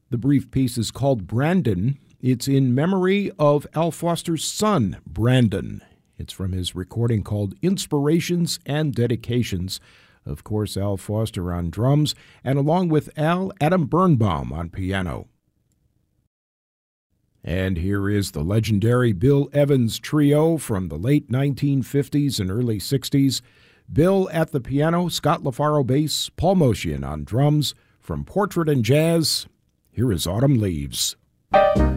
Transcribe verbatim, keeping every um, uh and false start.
The brief piece is called Brandon. It's in memory of Al Foster's son, Brandon. It's from his recording called Inspirations and Dedications. Of course, Al Foster on drums, and along with Al, Adam Birnbaum on piano. And here is the legendary Bill Evans Trio from the late nineteen fifties and early sixties. Bill at the piano, Scott LaFaro bass, Paul Motian on drums. From Portrait and Jazz, here is Autumn Leaves.